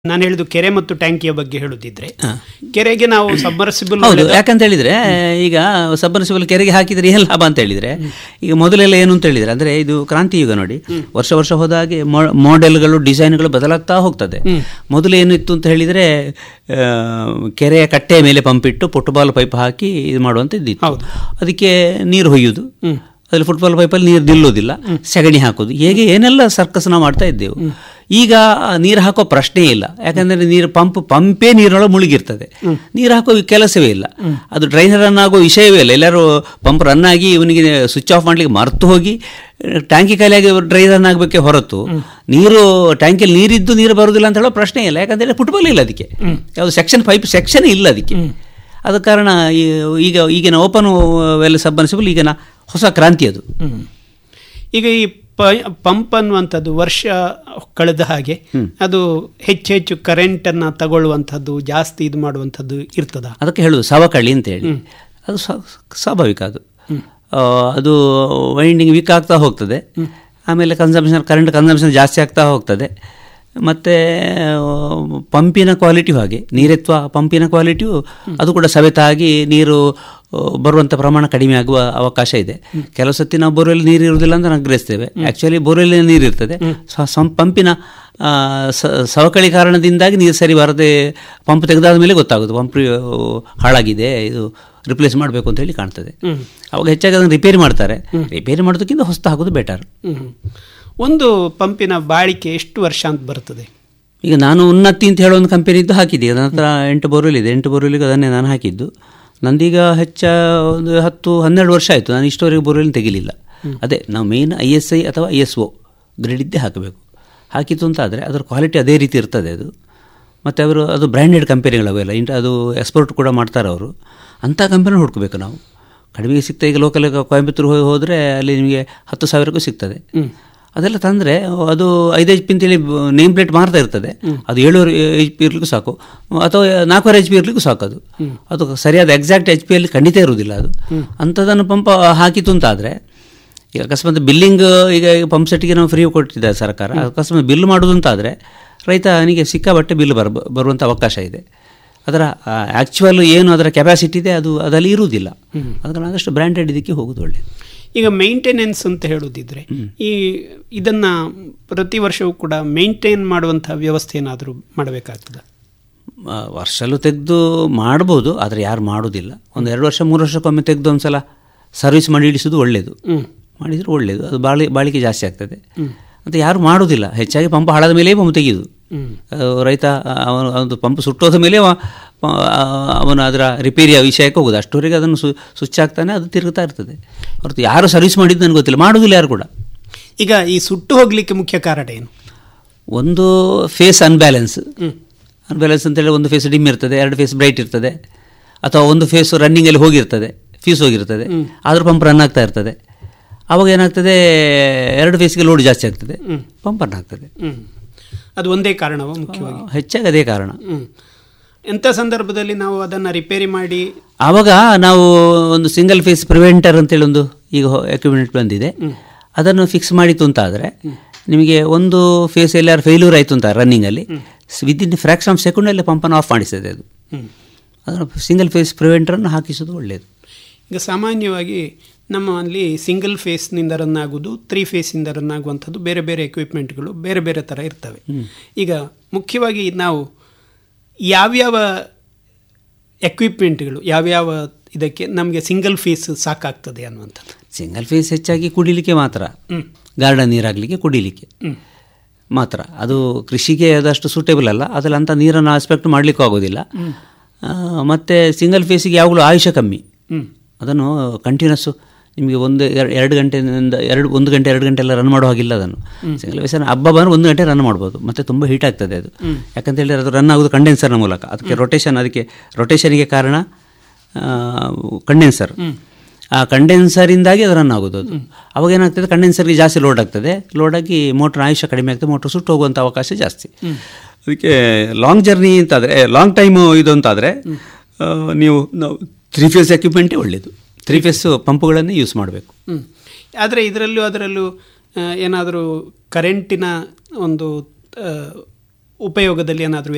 ನಾನು ಹೇಳಿದ್ದು ಕೆರೆ ಮತ್ತು ಟ್ಯಾಂಕಿಯ ಬಗ್ಗೆ ಹೇಳುದಿದ್ರೆ, ಕೆರೆಗೆ ನಾವು ಸಬ್ಮರ್ಸಿಬಲ್, ಹೌದು, ಯಾಕಂತ ಹೇಳಿದ್ರೆ ಈಗ ಸಬ್ಮರ್ಸಿಬಲ್ ಕೆರೆಗೆ ಹಾಕಿದ್ರೆ ಏನು ಲಾಭ ಅಂತ ಹೇಳಿದ್ರೆ, ಈಗ ಮೊದಲೆಲ್ಲ ಏನು ಅಂತ ಹೇಳಿದ್ರೆ, ಅಂದ್ರೆ ಇದು ಕ್ರಾಂತಿ ಯುಗ ನೋಡಿ, ವರ್ಷ ವರ್ಷ ಹೋದಾಗೆ ಮಾಡೆಲ್ಗಳು ಡಿಸೈನ್ಗಳು ಬದಲಾಗ್ತಾ ಹೋಗ್ತದೆ. ಮೊದಲು ಏನು ಇತ್ತು ಅಂತ ಹೇಳಿದ್ರೆ, ಕೆರೆಯ ಕಟ್ಟೆಯ ಮೇಲೆ ಪಂಪ್ ಇಟ್ಟು ಫುಟ್ಬಾಲ್ ಪೈಪ್ ಹಾಕಿ ಇದು ಮಾಡುವಂಥದ್ದಿತ್ತು. ಅದಕ್ಕೆ ನೀರು ಹೊಯ್ಯುವುದು, ಅದರಲ್ಲಿ ಫುಟ್ಬಾಲ್ ಪೈಪಲ್ಲಿ ನೀರು ನಿಲ್ಲೋದಿಲ್ಲ, ಸಗಣಿ ಹಾಕೋದು, ಹೇಗೆ ಏನೆಲ್ಲ ಸರ್ಕಸ್ ನಾವು ಮಾಡ್ತಾ ಇದ್ದೆವು. ಈಗ ನೀರು ಹಾಕೋ ಪ್ರಶ್ನೆ ಇಲ್ಲ, ಯಾಕಂದರೆ ನೀರು ಪಂಪೇ ನೀರಿನೊಳಗೆ ಮುಳುಗಿರ್ತದೆ, ನೀರು ಹಾಕೋ ಕೆಲಸವೇ ಇಲ್ಲ, ಅದು ಡ್ರೈನರ್ ರನ್ ಆಗೋ ವಿಷಯವೇ ಇಲ್ಲ. ಎಲ್ಲರೂ ಪಂಪ್ ರನ್ ಆಗಿ ಇವನಿಗೆ ಸ್ವಿಚ್ ಆಫ್ ಮಾಡಲಿಕ್ಕೆ ಮರೆತು ಹೋಗಿ ಟ್ಯಾಂಕಿ ಖಾಲಿಯಾಗಿ ಡ್ರೈ ರನ್ ಆಗಬೇಕೆ ಹೊರತು ನೀರು ಟ್ಯಾಂಕಿಯಲ್ಲಿ ನೀರಿದ್ದು ನೀರು ಬರೋದಿಲ್ಲ ಅಂತ ಹೇಳೋ ಪ್ರಶ್ನೆ ಇಲ್ಲ. ಯಾಕಂದರೆ ಫುಟ್ಬಾಲ್ ಇಲ್ಲ ಅದಕ್ಕೆ, ಯಾವುದು ಸೆಕ್ಷನ್ ಇಲ್ಲ ಅದಕ್ಕೆ. ಆದ ಕಾರಣ ಈಗಿನ ಓಪನ್ ವೆಲ್ ಸಬ್ಮರ್ಸಿಬಲ್ ಈಗಿನ ಹೊಸ ಕ್ರಾಂತಿ ಅದು. ಈಗ ಈ ಪಂಪ್ ಅನ್ನುವಂಥದ್ದು ವರ್ಷ ಕಳೆದ ಹಾಗೆ ಅದು ಹೆಚ್ಚು ಕರೆಂಟನ್ನು ತಗೊಳ್ಳುವಂಥದ್ದು, ಜಾಸ್ತಿ ಇದು ಮಾಡುವಂಥದ್ದು ಇರ್ತದ. ಅದಕ್ಕೆ ಹೇಳುದು ಸವಕಳಿ ಅಂತ ಹೇಳಿ. ಅದು ಸ್ವಾಭಾವಿಕ, ಅದು ವೈಂಡಿಂಗ್ ವೀಕ್ ಆಗ್ತಾ ಹೋಗ್ತದೆ, ಆಮೇಲೆ ಕರೆಂಟ್ ಕನ್ಸಂಪ್ಷನ್ ಜಾಸ್ತಿ ಆಗ್ತಾ ಹೋಗ್ತದೆ. ಮತ್ತು ಪಂಪಿನ ಕ್ವಾಲಿಟಿಯೂ ಹಾಗೆ, ನೀರೆತ್ತುವ ಪಂಪಿನ ಕ್ವಾಲಿಟಿಯು ಅದು ಕೂಡ ಸವೆತಾಗಿ ನೀರು ಬರುವಂಥ ಪ್ರಮಾಣ ಕಡಿಮೆ ಆಗುವ ಅವಕಾಶ ಇದೆ. ಕೆಲವು ಸತಿ ನಾವು ಬೋರ್ವೆಲ್ ನೀರು ಇರುವುದಿಲ್ಲ ಅಂತ ನಾವು ಗ್ರಹಿಸ್ತೇವೆ, ಆ್ಯಕ್ಚುಲಿ ಬೋರ್ವೆಲ್ ನೀರು ಇರ್ತದೆ. ಪಂಪಿನ ಸವಕಳಿ ಕಾರಣದಿಂದಾಗಿ ನೀರು ಸರಿ ಬರದೆ ಪಂಪ್ ತೆಗೆದಾದ ಮೇಲೆ ಗೊತ್ತಾಗೋದು ಪಂಪ್ ಹಾಳಾಗಿದೆ, ಇದು ರಿಪ್ಲೇಸ್ ಮಾಡಬೇಕು ಅಂತ ಹೇಳಿ ಕಾಣ್ತದೆ. ಅವಾಗ ಹೆಚ್ಚಾಗಿ ಅದನ್ನು ರಿಪೇರಿ ಮಾಡ್ತಾರೆ. ರಿಪೇರಿ ಮಾಡೋದಕ್ಕಿಂತ ಹೊಸ್ತು ಹಾಕೋದು ಬೆಟರ್. ಒಂದು ಪಂಪಿನ ಬಾಳಿಕೆ ಎಷ್ಟು ವರ್ಷ ಅಂತ ಬರ್ತದೆ? ಈಗ ನಾನು ಉನ್ನತಿ ಅಂತ ಹೇಳೋ ಒಂದು ಕಂಪನಿದ್ದು ಹಾಕಿದ್ದೆ, ನನ್ನ ಹತ್ರ 8 ಬೋರ್ವೆಲ್ ಇದೆ. 8 ಬೋರ್ವೆಲ್ಗೆ ಅದನ್ನೇ ನಾನು ಹಾಕಿದ್ದು. ನಂದೀಗ ಒಂದು 10-12 ವರ್ಷ ಆಯಿತು. ನಾನು ಇಷ್ಟವರೆಗೆ ಬೋರ್ವೆಲ್ ತೆಗಿಲಿಲ್ಲ. ಅದೇ ನಾವು ಮೇನ್ ISI ಅಥವಾ ISO ಗ್ರೇಡ್ ಇದ್ದೇ ಹಾಕಬೇಕು. ಹಾಕಿತ್ತು ಅಂತ ಆದರೆ ಅದರ ಕ್ವಾಲಿಟಿ ಅದೇ ರೀತಿ ಇರ್ತದೆ ಅದು. ಮತ್ತು ಅದು ಬ್ರ್ಯಾಂಡೆಡ್ ಕಂಪನಿಗಳವೆಲ್ಲ, ಅದು ಎಕ್ಸ್ಪೋರ್ಟ್ ಕೂಡ ಮಾಡ್ತಾರೆ ಅವರು. ಅಂಥ ಕಂಪನಿ ಹುಡ್ಕೋಬೇಕು ನಾವು. ಕಡಿಮೆಗೆ ಸಿಗ್ತದೆ. ಈಗ ಲೋಕಲ್ ಕೊಯಂಬತ್ತೂರು ಹೋದರೆ ಅಲ್ಲಿ ನಿಮಗೆ 10,000ಕ್ಕೂ ಸಿಗ್ತದೆ. ಅದೆಲ್ಲ ತಂದರೆ ಅದು 5 HP ಅಂತೇಳಿ ನೇಮ್ ಪ್ಲೇಟ್ ಮಾರ್ತಾ ಇರ್ತದೆ. ಅದು 7 HP ಇರಲಿಕ್ಕೂ ಸಾಕು, ಅಥವಾ 4 HP ಇರಲಿಕ್ಕೂ ಸಾಕು. ಅದು ಸರಿಯಾದ ಎಕ್ಸಾಕ್ಟ್ HP ಅಲ್ಲಿ ಖಂಡಿತ ಇರುವುದಿಲ್ಲ ಅದು. ಅಂಥದ್ದನ್ನು ಪಂಪ್ ಹಾಕಿತು ಅಂತಾದರೆ, ಈಗ ಅಕಸ್ಮಾತ್ ಬಿಲ್ಲಿಂಗ್, ಈಗ ಪಂಪ್ ಸೆಟ್ಗೆ ನಾವು ಫ್ರೀ ಕೊಟ್ಟಿದ್ದಾರೆ ಸರ್ಕಾರ, ಅಕಸ್ಮಾತ್ ಬಿಲ್ ಮಾಡೋದು ಅಂತಾದರೆ ರೈತನಿಗೆ ಸಿಕ್ಕಾಬಟ್ಟೆ ಬಿಲ್ ಬರುವಂಥ ಅವಕಾಶ ಇದೆ. ಅದರ ಆ್ಯಕ್ಚುಯಲ್ ಏನು ಅದರ ಕೆಪಾಸಿಟಿ ಇದೆ ಅದು ಅದರಲ್ಲಿ ಇರುವುದಿಲ್ಲ. ಅದಕ್ಕೆ ಆದಷ್ಟು ಬ್ರ್ಯಾಂಡೆಡ್ ಇದಕ್ಕೆ ಹೋಗೋದು ಒಳ್ಳೆಯದು. ಈಗ ಮೇಂಟೆನೆನ್ಸ್ ಅಂತ ಹೇಳೋದಿದ್ರೆ, ಇದನ್ನು ಪ್ರತಿ ವರ್ಷವೂ ಕೂಡ ಮೇಂಟೈನ್ ಮಾಡುವಂಥ ವ್ಯವಸ್ಥೆ ಏನಾದರೂ ಮಾಡಬೇಕಾಗ್ತದೆ? ವರ್ಷಲ್ಲೂ ತೆಗೆದು ಮಾಡ್ಬೋದು, ಆದರೆ ಯಾರು ಮಾಡೋದಿಲ್ಲ. 1-2 ವರ್ಷ 3 ವರ್ಷಕ್ಕೊಮ್ಮೆ ತೆಗೆದು ಒಂದು ಸಲ ಸರ್ವಿಸ್ ಮಾಡಿ ಇಡಿಸೋದು ಒಳ್ಳೆಯದು. ಮಾಡಿದರೆ ಒಳ್ಳೆಯದು, ಅದು ಬಾಳಿಕೆ ಜಾಸ್ತಿ ಆಗ್ತದೆ. ಮತ್ತು ಯಾರು ಮಾಡೋದಿಲ್ಲ. ಹೆಚ್ಚಾಗಿ ಪಂಪ್ ಹಾಳಾದ ಮೇಲೆ ಪಂಪ್ ತೆಗೆಯೋದು. ರೈತ ಅವನು ಪಂಪ್ ಸುಟ್ಟೋದ ಮೇಲೆ ಅವನು ಅದರ ರಿಪೇರಿಯ ವಿಷಯಕ್ಕೆ ಹೋಗೋದು. ಅಷ್ಟವರೆಗೆ ಅದನ್ನು ಸ್ವಿಚ್ ಆಗ್ತಾನೆ, ಅದು ತಿರುಗ್ತಾ ಇರ್ತದೆ. ಹೊರತು ಯಾರು ಸರ್ವಿಸ್ ಮಾಡಿದ್ದು ನನಗೆ ಗೊತ್ತಿಲ್ಲ, ಮಾಡೋದಿಲ್ಲ ಯಾರು ಕೂಡ. ಈಗ ಈ ಸುಟ್ಟು ಹೋಗಲಿಕ್ಕೆ ಮುಖ್ಯ ಕಾರಣ ಏನು? ಒಂದು ಫೇಸ್ ಅನ್ಬ್ಯಾಲೆನ್ಸ್ ಅಂತೇಳಿ, ಒಂದು ಫೇಸ್ ಡಿಮ್ ಇರ್ತದೆ, 2 ಫೇಸ್ ಬ್ರೈಟ್ ಇರ್ತದೆ, ಅಥವಾ ಒಂದು ಫೇಸ್ ರನ್ನಿಂಗಲ್ಲಿ ಹೋಗಿರ್ತದೆ, ಫ್ಯೂಸ್ ಹೋಗಿರ್ತದೆ, ಆದರೂ ಪಂಪ್ ರನ್ ಆಗ್ತಾ ಇರ್ತದೆ. ಆವಾಗ ಏನಾಗ್ತದೆ, 2 ಫೇಸ್ಗೆ ಲೋಡ್ ಜಾಸ್ತಿ ಆಗ್ತದೆ, ಪಂಪ್ ರನ್ ಆಗ್ತದೆ. ಅದು ಒಂದೇ ಕಾರಣವ ಮುಖ್ಯವಾಗಿ? ಹೆಚ್ಚಾಗಿ ಅದೇ ಕಾರಣ. ಎಂಥ ಸಂದರ್ಭದಲ್ಲಿ ನಾವು ಅದನ್ನು ರಿಪೇರಿ ಮಾಡಿ, ಆವಾಗ ನಾವು ಒಂದು ಸಿಂಗಲ್ ಫೇಸ್ ಪ್ರಿವೆಂಟರ್ ಅಂತೇಳಿ ಒಂದು ಈಗ ಎಕ್ವಿಪ್ಮೆಂಟ್ ಬಂದಿದೆ, ಅದನ್ನು ಫಿಕ್ಸ್ ಮಾಡಿತು ಅಂತಾದರೆ ನಿಮಗೆ ಒಂದು ಫೇಸ್ ಎಲ್ಲಾರು ಫೇಲ್ಯೂರ್ ಆಯಿತು ಅಂತ ರನ್ನಿಂಗಲ್ಲಿ, ವಿದಿನ್ ಫ್ರ್ಯಾಕ್ಷನ್ ಆಫ್ ಸೆಕೆಂಡಲ್ಲಿ ಪಂಪನ್ನು ಆಫ್ ಮಾಡಿಸ್ತದೆ ಅದು. ಅದನ್ನು ಸಿಂಗಲ್ ಫೇಸ್ ಪ್ರಿವೆಂಟರನ್ನು ಹಾಕಿಸೋದು ಒಳ್ಳೆಯದು. ಈಗ ಸಾಮಾನ್ಯವಾಗಿ ನಮ್ಮಲ್ಲಿ ಸಿಂಗಲ್ ಫೇಸ್ನಿಂದ ರನ್ ಆಗೋದು, 3 ಫೇಸಿಂದ ರನ್ ಆಗುವಂಥದ್ದು, ಬೇರೆ ಬೇರೆ ಎಕ್ವಿಪ್ಮೆಂಟ್ಗಳು ಬೇರೆ ಬೇರೆ ಥರ ಇರ್ತವೆ. ಈಗ ಮುಖ್ಯವಾಗಿ ನಾವು ಯಾವ್ಯಾವ ಎಕ್ವಿಪ್ಮೆಂಟ್ಗಳು, ಯಾವ್ಯಾವ ಇದಕ್ಕೆ ನಮಗೆ ಸಿಂಗಲ್ ಫೇಸ್ ಸಾಕಾಗ್ತದೆ ಅನ್ನುವಂಥದ್ದು? ಸಿಂಗಲ್ ಫೇಸ್ ಹೆಚ್ಚಾಗಿ ಕುಡಿಲಿಕ್ಕೆ ಮಾತ್ರ, ಗಾರ್ಡನ್ ನೀರಾಗಲಿಕ್ಕೆ ಕುಡಿಲಿಕ್ಕೆ ಮಾತ್ರ. ಅದು ಕೃಷಿಗೆ ಅದಷ್ಟು ಸೂಟೇಬಲ್ ಅಲ್ಲ, ಅದರಲ್ಲಿ ಅಂಥ ನೀರನ್ನು ಆಸ್ಪೆಕ್ಟ್ ಮಾಡಲಿಕ್ಕೂ ಆಗೋದಿಲ್ಲ. ಮತ್ತು ಸಿಂಗಲ್ ಫೇಸಿಗೆ ಯಾವಾಗಲೂ ಆಯುಷ್ಯ ಕಮ್ಮಿ. ಅದನ್ನು ಕಂಟಿನ್ಯೂಸ್ಸು ನಿಮಗೆ 1-2 ಗಂಟೆಯಿಂದ 1 ಗಂಟೆ 2 ಗಂಟೆ ಎಲ್ಲ ರನ್ ಮಾಡೋ ಹಾಗಿಲ್ಲ. ಅದನ್ನು ಸಿಂಗಲ್ ಫೇಸ್ ಹಬ್ಬ ಬಂದರೆ 1 ಗಂಟೆ ರನ್ ಮಾಡ್ಬೋದು. ಮತ್ತು ತುಂಬ ಹೀಟ್ ಆಗ್ತದೆ ಅದು. ಯಾಕಂತೇಳಿದ್ರೆ ಅದು ರನ್ ಆಗೋದು ಕಂಡೆನ್ಸರ್ನ ಮೂಲಕ. ಅದಕ್ಕೆ ರೊಟೇಷನ್ಗೆ ಕಾರಣ ಕಂಡೆನ್ಸರ್. ಆ ಕಂಡೆನ್ಸರಿಂದಾಗಿ ಅದು ರನ್ ಆಗೋದು. ಅದು ಅವಾಗ ಏನಾಗ್ತದೆ, ಕಂಡೆನ್ಸರ್ಗೆ ಜಾಸ್ತಿ ಲೋಡ್ ಆಗ್ತದೆ. ಲೋಡಾಗಿ ಮೋಟ್ರ್ ಆಯುಷ್ಯ ಕಡಿಮೆ ಆಗ್ತದೆ, ಮೋಟ್ರ್ ಸುಟ್ಟು ಹೋಗುವಂಥ ಅವಕಾಶ ಜಾಸ್ತಿ. ಅದಕ್ಕೆ ಲಾಂಗ್ ಜರ್ನಿ ಅಂತಾದರೆ, ಲಾಂಗ್ ಟೈಮು ಇದು ಅಂತಾದರೆ ನಾವು 3 ಫೇಸ್ ಎಕ್ವಿಪ್ಮೆಂಟೇ ಒಳ್ಳೆಯದು. 3 ಫೇಸ್ ಪಂಪುಗಳನ್ನೇ ಯೂಸ್ ಮಾಡಬೇಕು. ಆದರೆ ಅದರಲ್ಲೂ ಏನಾದರೂ ಕರೆಂಟಿನ ಒಂದು ಉಪಯೋಗದಲ್ಲಿ ಏನಾದರೂ